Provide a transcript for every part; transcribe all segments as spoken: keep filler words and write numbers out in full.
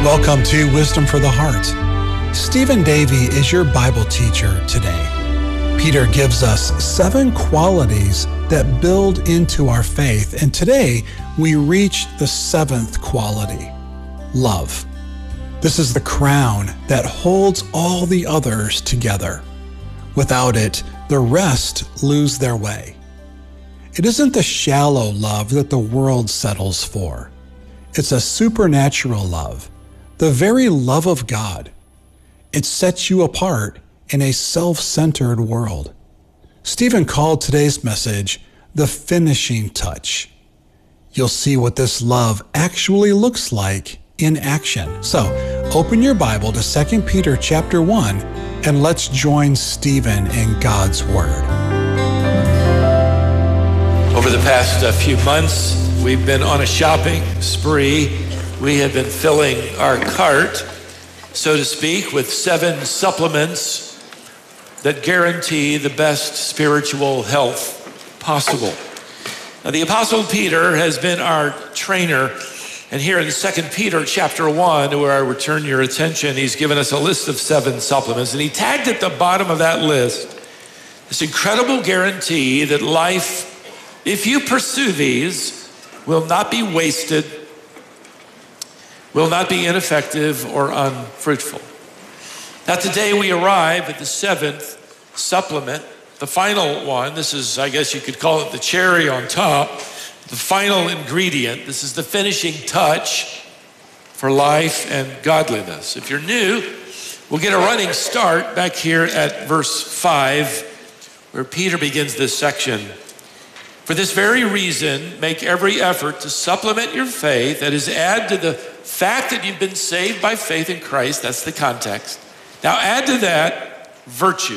Welcome to Wisdom for the Heart. Stephen Davey is your Bible teacher today. Peter gives us seven qualities that build into our faith, and today we reach the seventh quality, love. This is the crown that holds all the others together. Without it, the rest lose their way. It isn't the shallow love that the world settles for. It's a supernatural love, the very love of God. It sets you apart in a self-centered world. Stephen called today's message the finishing touch. You'll see what this love actually looks like in action. So, open your Bible to Second Peter chapter one, and let's join Stephen in God's Word. Over the past uh, few months, we've been on a shopping spree. We have been filling our cart, so to speak, with seven supplements that guarantee the best spiritual health possible. Now, the Apostle Peter has been our trainer, and here in Second Peter chapter one, where I return your attention, he's given us a list of seven supplements, and he tagged at the bottom of that list this incredible guarantee that life, if you pursue these, will not be wasted, will not be ineffective or unfruitful. Now today we arrive at the seventh supplement, the final one. This is, I guess you could call it the cherry on top, the final ingredient. This is the finishing touch for life and godliness. If you're new, we'll get a running start back here at verse five, where Peter begins this section. For this very reason, make every effort to supplement your faith, that is, add to the fact that you've been saved by faith in Christ. That's the context. Now add to that virtue.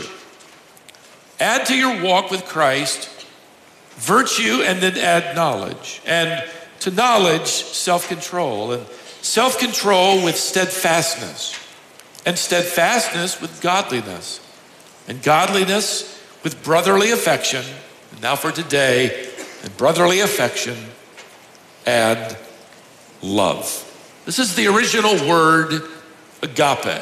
Add to your walk with Christ virtue, and then add knowledge. And to knowledge, self-control. And self-control with steadfastness. And steadfastness with godliness. And godliness with brotherly affection. And now for today, and brotherly affection and love. This is the original word, agape.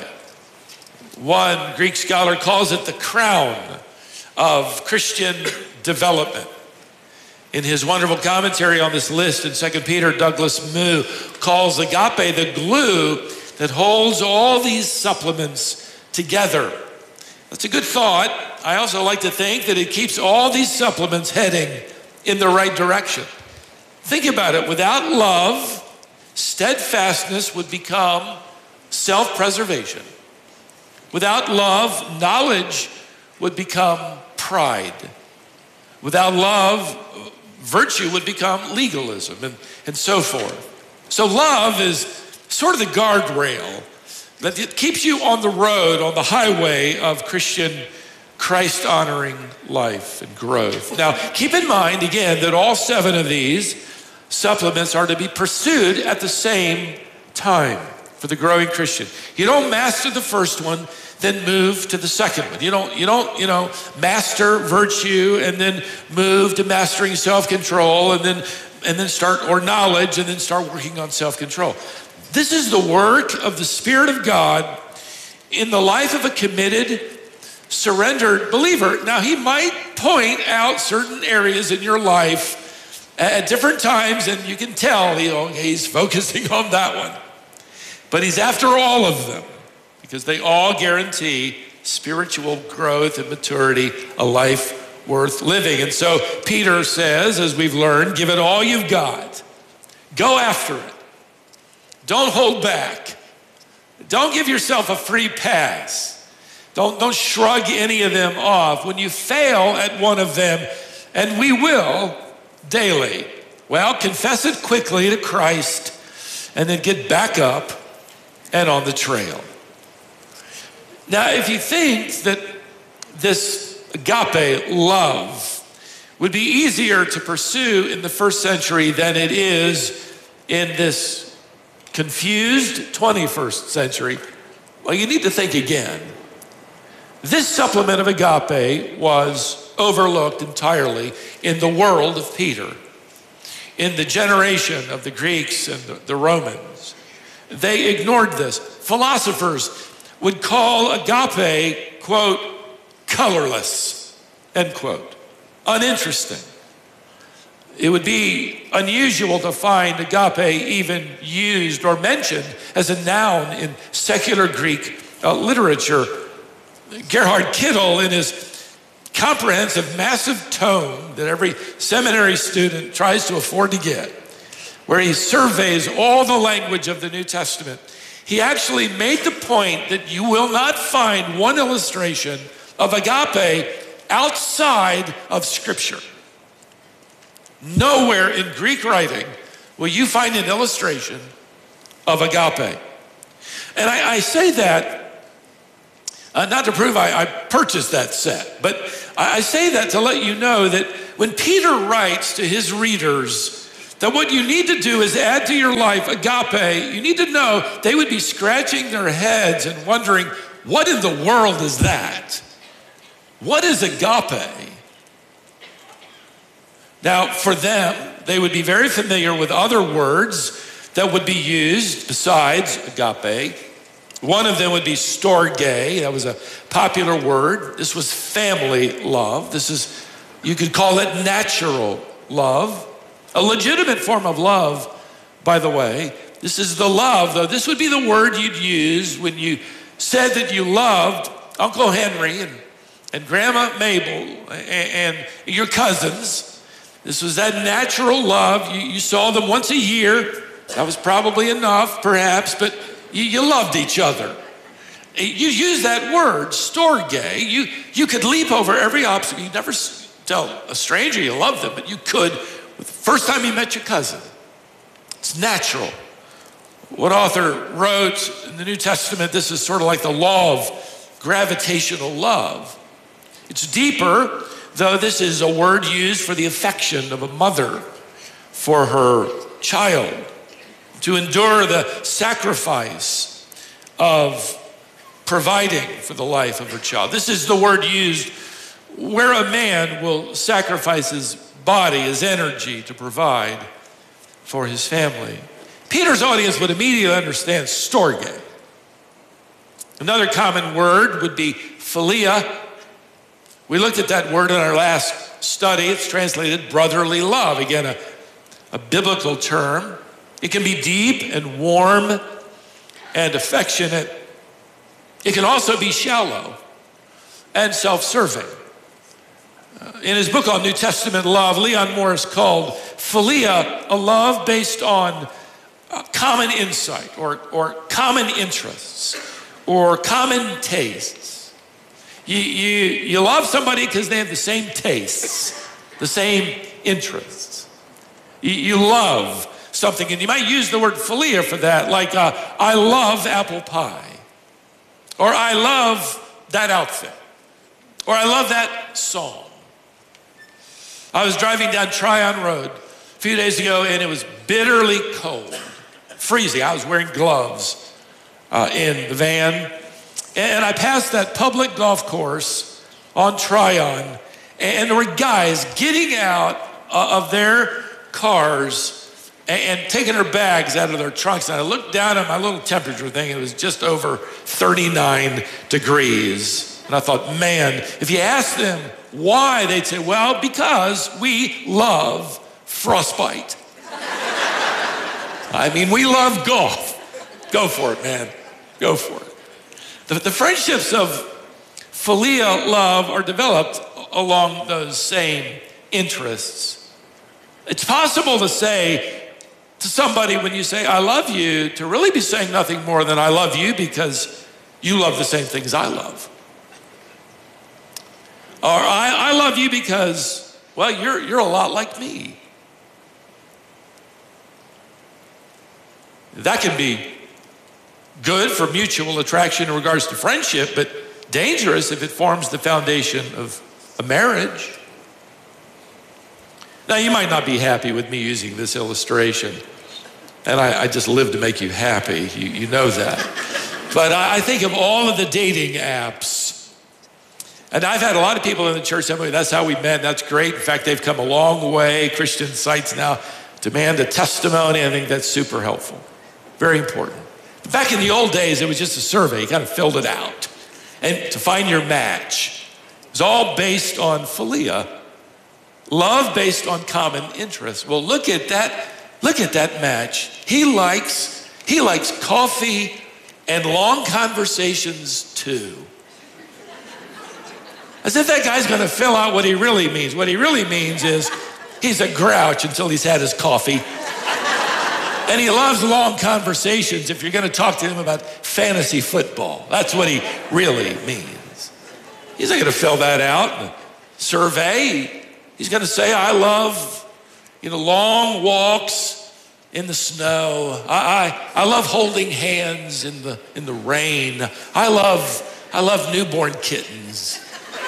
One Greek scholar calls it the crown of Christian development. In his wonderful commentary on this list in Second Peter, Douglas Moo calls agape the glue that holds all these supplements together. That's a good thought. I also like to think that it keeps all these supplements heading in the right direction. Think about it. Without love, steadfastness would become self-preservation. Without love, knowledge would become pride. Without love, virtue would become legalism, and, and so forth. So love is sort of the guardrail that it keeps you on the road, on the highway of Christian Christ-honoring life and growth. Now, keep in mind, again, that all seven of these supplements are to be pursued at the same time for the growing Christian. You don't master the first one, then move to the second one. You don't, you don't, you know, master virtue and then move to mastering self-control and then, and then start, or knowledge, and then start working on self-control. This is the work of the Spirit of God in the life of a committed, surrendered believer. Now, he might point out certain areas in your life at different times, and you can tell, you know, he's focusing on that one. But he's after all of them, because they all guarantee spiritual growth and maturity, a life worth living. And so Peter says, as we've learned, give it all you've got. Go after it. Don't hold back. Don't give yourself a free pass. Don't, don't shrug any of them off. When you fail at one of them, and we will daily, well, confess it quickly to Christ and then get back up and on the trail. Now, if you think that this agape love would be easier to pursue in the first century than it is in this confused twenty-first century, well, you need to think again. This supplement of agape was overlooked entirely in the world of Peter, in the generation of the Greeks and the, the Romans. they ignored this. Philosophers would call agape, quote, colorless, end quote, uninteresting. It would be unusual to find agape even used or mentioned as a noun in secular Greek uh, literature. Gerhard Kittel, in his comprehensive, massive tome that every seminary student tries to afford to get, where he surveys all the language of the New Testament, he actually made the point that you will not find one illustration of agape outside of Scripture. Nowhere in Greek writing will you find an illustration of agape. And I, I say that uh, not to prove I, I purchased that set, but I, I say that to let you know that when Peter writes to his readers that what you need to do is add to your life agape, you need to know they would be scratching their heads and wondering, what in the world is that? What is agape? Now, for them, they would be very familiar with other words that would be used besides agape. One of them would be storge. That was a popular word. This was family love. This is, you could call it natural love. A legitimate form of love, by the way. This is the love, though. This would be the word you'd use when you said that you loved Uncle Henry and, and Grandma Mabel and, and your cousins. This was that natural love. You, you saw them once a year. That was probably enough, perhaps, but you, you loved each other. You use that word, storge. You, you could leap over every obstacle. You'd never tell a stranger you loved them, but you could the first time you met your cousin. It's natural. What author wrote in the New Testament, this is sort of like the law of gravitational love. It's deeper, though this is a word used for the affection of a mother for her child, to endure the sacrifice of providing for the life of her child. This is the word used where a man will sacrifice his body, his energy to provide for his family. Peter's audience would immediately understand storge. Another common word would be philia. We looked at that word in our last study. It's translated brotherly love. Again, a, a biblical term. It can be deep and warm and affectionate. It can also be shallow and self-serving. Uh, in his book on New Testament love, Leon Morris called philia a love based on uh, common insight or, or common interests or common tastes. You, you, you love somebody because they have the same tastes, the same interests. You, you love something, and you might use the word philia for that, like uh, I love apple pie, or I love that outfit, or I love that song. I was driving down Tryon Road a few days ago, and it was bitterly cold, freezing. I was wearing gloves uh, in the van, and I passed that public golf course on Tryon, and there were guys getting out uh, of their cars and, and taking their bags out of their trunks. And I looked down at my little temperature thing. It was just over thirty-nine degrees. And I thought, man, if you ask them why, they'd say, well, because we love frostbite. I mean, we love golf. Go for it, man. Go for it. The, the friendships of philia love are developed along those same interests. It's possible to say to somebody when you say, I love you, to really be saying nothing more than I love you because you love the same things I love. Or I, I love you because, well, you're, you're a lot like me. That can be good for mutual attraction in regards to friendship, but dangerous if it forms the foundation of a marriage. Now, you might not be happy with me using this illustration, and I, I just live to make you happy. You, you know that. But I, I think of all of the dating apps, and I've had a lot of people in the church tell me, that's how we met, that's great. In fact, they've come a long way. Christian sites now demand a testimony. I think that's super helpful. Very important. Back in the old days, it was just a survey. You kind of filled it out. And to find your match. It was all based on philia. Love based on common interests. Well, look at that. Look at that match. He likes, he likes coffee and long conversations too. As if that guy's gonna fill out what he really means. What he really means is he's a grouch until he's had his coffee. And he loves long conversations if you're gonna talk to him about fantasy football. That's what he really means. He's not gonna fill that out in a survey. He's gonna say, I love, you know, long walks in the snow. I, I, I love holding hands in the, in the rain. I love, I love newborn kittens.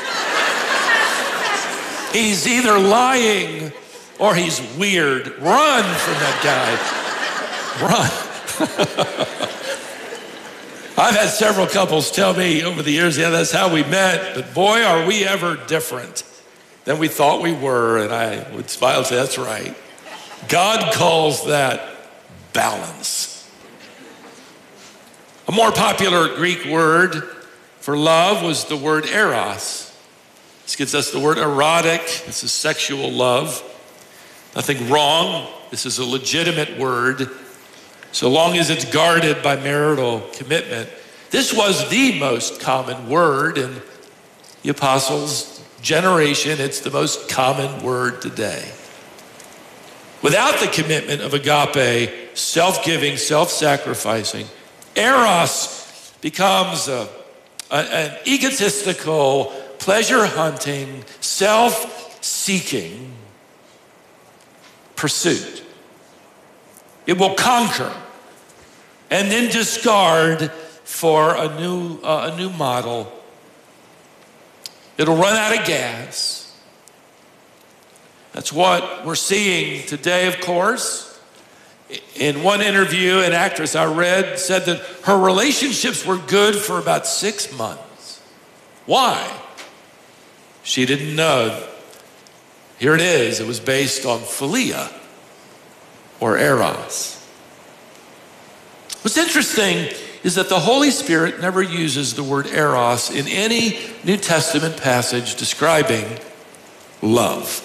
He's either lying or he's weird. Run from that guy. Run. I've had several couples tell me over the years, yeah, that's how we met, but boy, are we ever different than we thought we were. And I would smile and say, that's right. God calls that balance. A more popular Greek word for love was the word eros. This gives us the word erotic. This is sexual love. Nothing wrong. This is a legitimate word, so long as it's guarded by marital commitment. This was the most common word in the apostles' generation. It's the most common word today. Without the commitment of agape, self-giving, self-sacrificing, eros becomes a, a, an egotistical, pleasure-hunting, self-seeking pursuit. It will conquer and then discard for a new, uh, a new model. It'll run out of gas. That's what we're seeing today, of course. In one interview, an actress I read said that her relationships were good for about six months. Why? She didn't know. Here it is. It was based on philia or eros. What's interesting is that the Holy Spirit never uses the word eros in any New Testament passage describing love.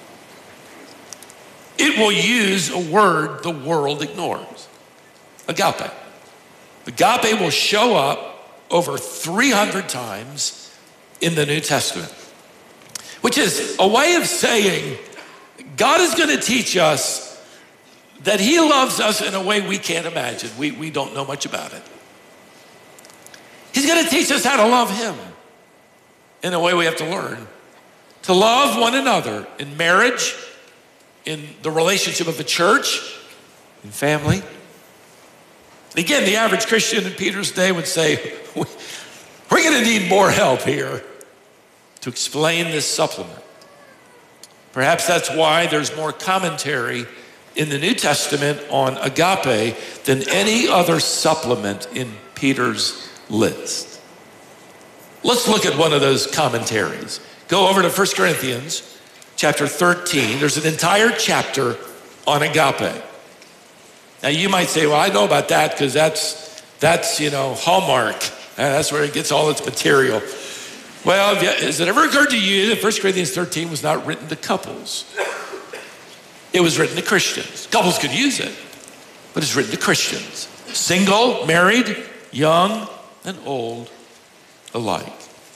It will use a word the world ignores. Agape. Agape will show up over three hundred times in the New Testament, which is a way of saying God is going to teach us that he loves us in a way we can't imagine. We, we don't know much about it. He's going to teach us how to love him in a way we have to learn. To love one another in marriage, in the relationship of the church, in family. Again, the average Christian in Peter's day would say, we're going to need more help here to explain this supplement. Perhaps that's why there's more commentary in the New Testament on agape than any other supplement in Peter's list. Let's look at one of those commentaries. Go over to First Corinthians chapter thirteen. There's an entire chapter on agape. Now you might say, well, I know about that because that's, that's, you know, Hallmark. And that's where it gets all its material. Well, has it ever occurred to you that First Corinthians thirteen was not written to couples? It was written to Christians. Couples could use it, but it's written to Christians. Single, married, young, and old alike.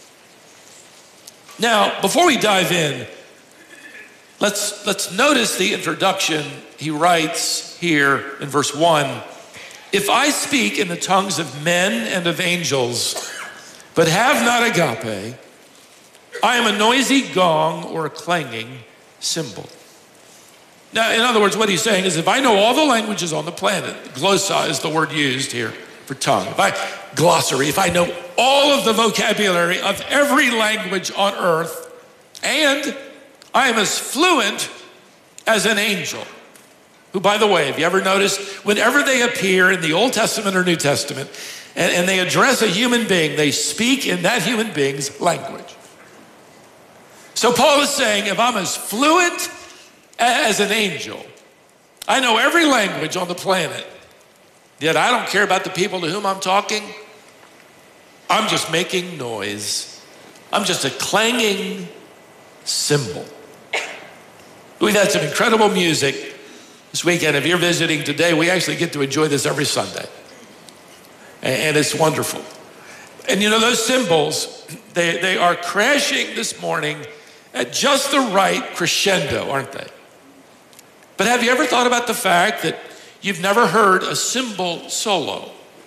Now, before we dive in, let's, let's notice the introduction he writes here in verse one. If I speak in the tongues of men and of angels, but have not agape, I am a noisy gong or a clanging cymbal. Now, in other words, what he's saying is if I know all the languages on the planet, glossa is the word used here for tongue. If I, glossary, if I know all of the vocabulary of every language on earth, and I am as fluent as an angel, who, by the way, have you ever noticed, whenever they appear in the Old Testament or New Testament, and, and they address a human being, they speak in that human being's language. So Paul is saying, if I'm as fluent as an angel, I know every language on the planet, Yet I don't care about the people to whom I'm talking. I'm just making noise. I'm just a clanging cymbal. We've had some incredible music this weekend. If you're visiting today, we actually get to enjoy this every Sunday. And it's wonderful. And you know, those cymbals, they, they are crashing this morning at just the right crescendo, aren't they? But have you ever thought about the fact that you've never heard a cymbal solo?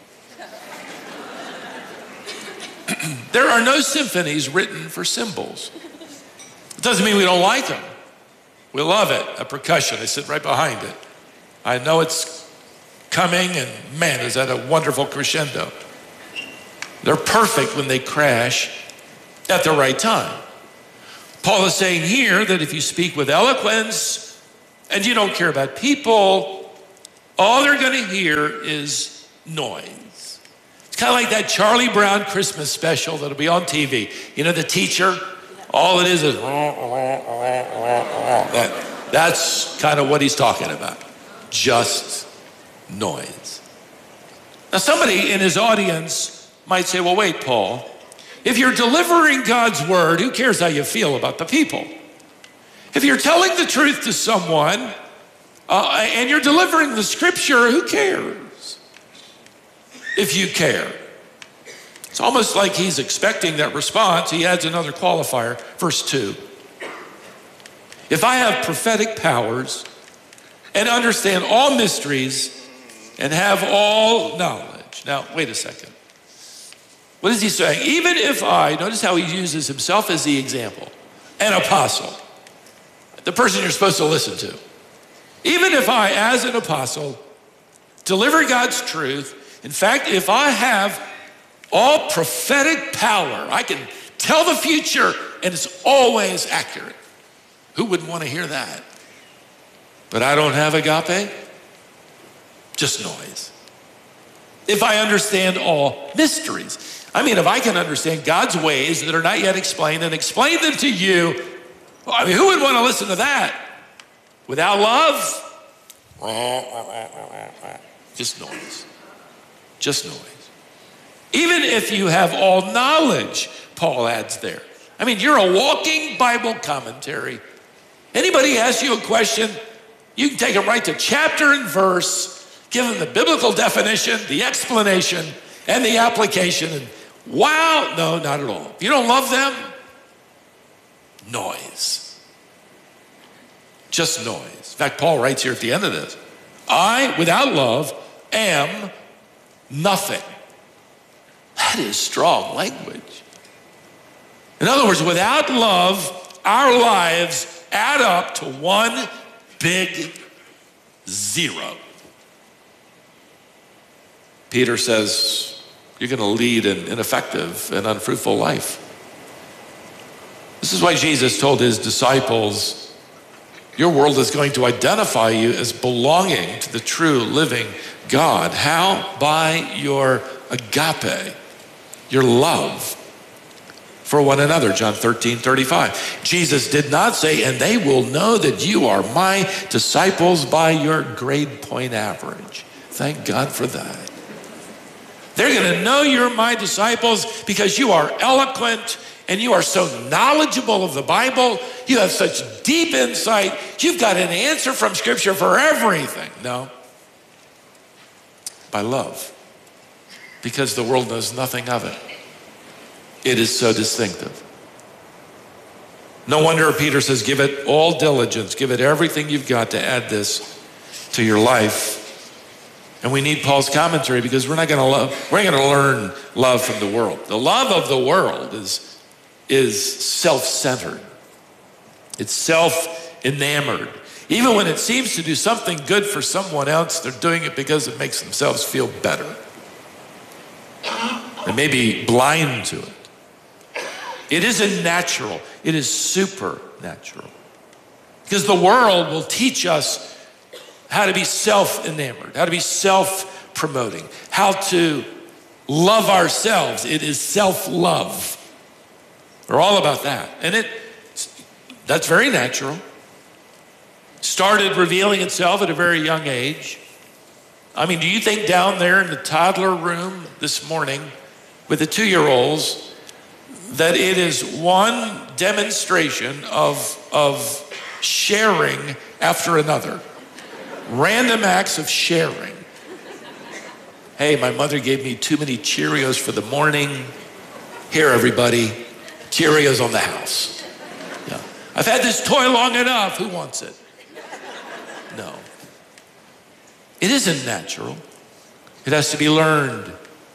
There are no symphonies written for cymbals. It doesn't mean we don't like them. We love it, a percussion. I sit right behind it. I know it's coming, and man, is that a wonderful crescendo. They're perfect when they crash at the right time. Paul is saying here that if you speak with eloquence and you don't care about people, all they're going to hear is noise. It's kind of like that Charlie Brown Christmas special that'll be on T V. You know, the teacher, all it is is that, that's kind of what he's talking about. Just noise. Now, somebody in his audience might say, well, wait, Paul, if you're delivering God's word, who cares how you feel about the people? If you're telling the truth to someone uh, and you're delivering the scripture, who cares if you care? It's almost like he's expecting that response. He adds another qualifier, verse two. If I have prophetic powers and understand all mysteries and have all knowledge. Now, wait a second. What is he saying? Even if I, notice how he uses himself as the example, an apostle, the person you're supposed to listen to. Even if I, as an apostle, deliver God's truth, in fact, if I have all prophetic power, I can tell the future and it's always accurate. Who wouldn't want to hear that? But I don't have agape, just noise. If I understand all mysteries, I mean, if I can understand God's ways that are not yet explained and explain them to you, well, I mean, who would want to listen to that? Without love? Just noise. Just noise. Even if you have all knowledge, Paul adds there. I mean, you're a walking Bible commentary. Anybody asks you a question, you can take them right to chapter and verse, give them the biblical definition, the explanation, and the application, and wow, no, not at all. If you don't love them, noise. Just noise. In fact, Paul writes here at the end of this, I, without love, am nothing. That is strong language. In other words, without love, our lives add up to one big zero. Peter says, you're going to lead an ineffective and unfruitful life. This is why Jesus told his disciples, your world is going to identify you as belonging to the true living God. How? By your agape, your love for one another. John thirteen thirty-five. Jesus did not say, and they will know that you are my disciples by your grade point average. Thank God for that. They're going to know you're my disciples because you are eloquent and you are so knowledgeable of the Bible. You have such deep insight. You've got an answer from Scripture for everything. No. By love. Because the world knows nothing of it. It is so distinctive. No wonder Peter says, give it all diligence. Give it everything you've got to add this to your life. And we need Paul's commentary because we're not going to love, we're not going to learn love from the world. The love of the world is, is self-centered. It's self-enamored. Even when it seems to do something good for someone else, they're doing it because it makes themselves feel better. They may be blind to it. It isn't natural. It is supernatural. Because the world will teach us how to be self-enamored, how to be self-promoting, how to love ourselves. It is self-love. We're all about that. And it that's very natural. Started revealing itself at a very young age. I mean, do you think down there in the toddler room this morning with the two-year-olds that it is one demonstration of, of sharing after another? Random acts of sharing. Hey, my mother gave me too many Cheerios for the morning. Here, everybody, Cheerios on the house. Yeah. I've had this toy long enough. Who wants it? No. It isn't natural. It has to be learned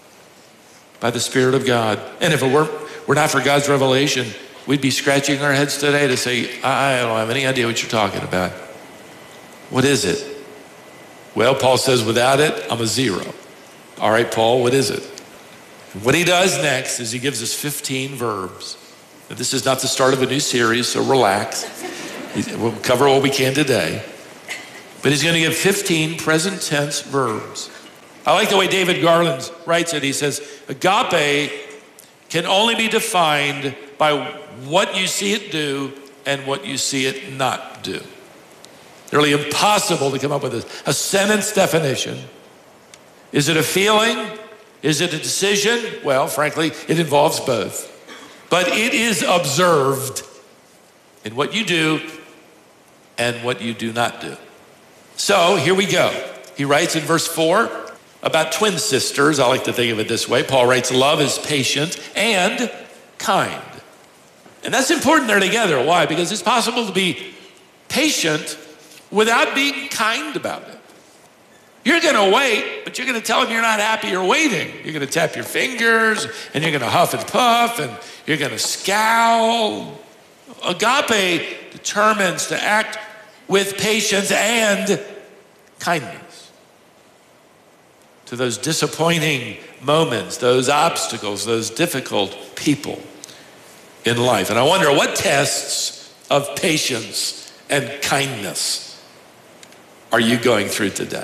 by the Spirit of God. And if it were, were not for God's revelation, we'd be scratching our heads today to say, I don't have any idea what you're talking about. What is it? Well, Paul says, without it, I'm a zero. All right, Paul, what is it? What he does next is he gives us fifteen verbs. Now, this is not the start of a new series, so relax. We'll cover what we can today. But he's going to give fifteen present tense verbs. I like the way David Garland writes it. He says, agape can only be defined by what you see it do and what you see it not do. Nearly impossible to come up with a, a sentence definition. Is it a feeling? Is it a decision? Well, frankly, it involves both. But it is observed in what you do and what you do not do. So here we go. He writes in verse four about twin sisters. I like to think of it this way. Paul writes, love is patient and kind. And that's important they're together. Why? Because it's possible to be patient without being kind about it. You're going to wait, but you're going to tell them you're not happy you're waiting. You're going to tap your fingers, and you're going to huff and puff, and you're going to scowl. Agape determines to act with patience and kindness to those disappointing moments, those obstacles, those difficult people in life. And I wonder what tests of patience and kindness are you going through today?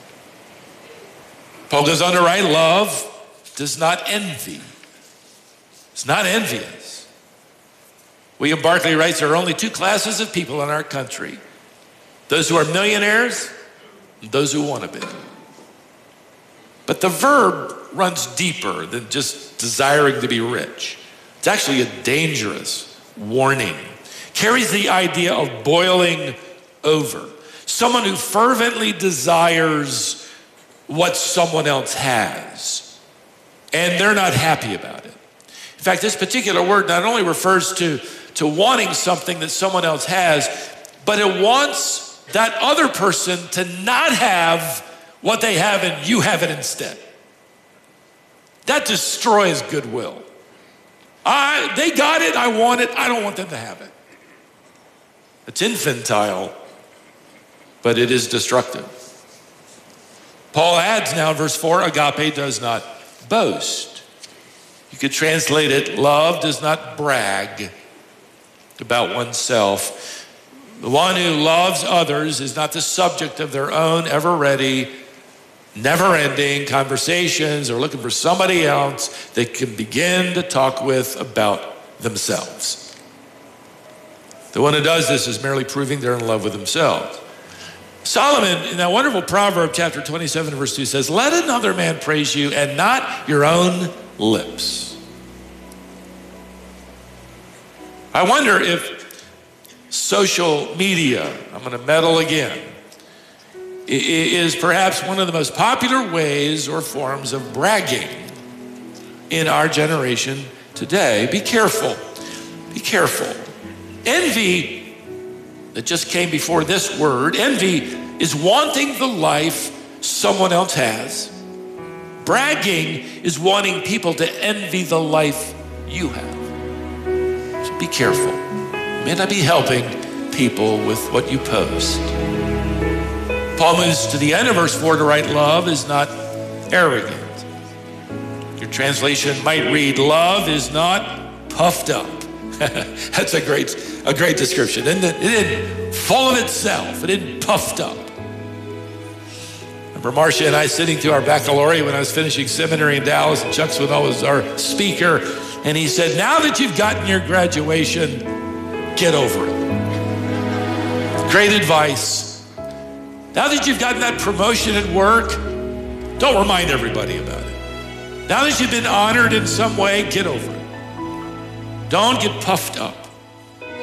Paul goes on to write, love does not envy. It's not envious. William Barclay writes, there are only two classes of people in our country. Those who are millionaires and those who want to be. But the verb runs deeper than just desiring to be rich. It's actually a dangerous warning. Carries the idea of boiling over. Someone who fervently desires what someone else has, and they're not happy about it. In fact, this particular word not only refers to, to wanting something that someone else has, but it wants that other person to not have what they have and you have it instead. That destroys goodwill. I, they got it, I want it, I don't want them to have it. It's infantile, but it is destructive. Paul adds now in verse four, agape does not boast. You could translate it, love does not brag about oneself. The one who loves others is not the subject of their own ever-ready, never-ending conversations or looking for somebody else they can begin to talk with about themselves. The one who does this is merely proving they're in love with themselves. Solomon, in that wonderful proverb, chapter twenty-seven, verse two, says, let another man praise you and not your own lips. I wonder if social media, I'm going to meddle again, is perhaps one of the most popular ways or forms of bragging in our generation today. Be careful. Be careful. Envy, that just came before this word, envy is wanting the life someone else has. Bragging is wanting people to envy the life you have. So be careful. You may not be helping people with what you post. Paul moves to the end of verse four to write, love is not arrogant. Your translation might read, love is not puffed up. That's a great, a great description, isn't it? It isn't full of itself. It isn't puffed up. Remember Marcia and I sitting through our baccalaureate when I was finishing seminary in Dallas, and Chuck Swinell was our speaker, and he said, now that you've gotten your graduation, get over it. Great advice. Now that you've gotten that promotion at work, Don't remind everybody about it. Now that you've been honored in some way, get over it. Don't get puffed up.